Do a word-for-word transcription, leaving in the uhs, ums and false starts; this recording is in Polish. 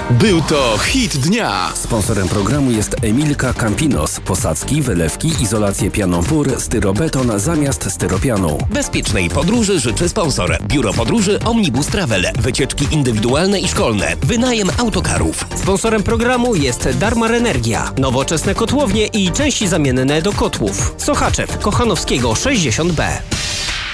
Był to hit dnia. Sponsorem programu jest Emilka Campinos. Posadzki, wylewki, izolację pianą pór, styrobeton zamiast styropianu. Bezpiecznej podróży życzy sponsor. Biuro Podróży Omnibus Travel. Wycieczki indywidualne i szkolne. Wynajem autokarów. Sponsorem programu jest Darmar Energia. Nowoczesne kotłownie i części zamienne do kotłów. Sochaczew, Kochanowskiego sześćdziesiąt B.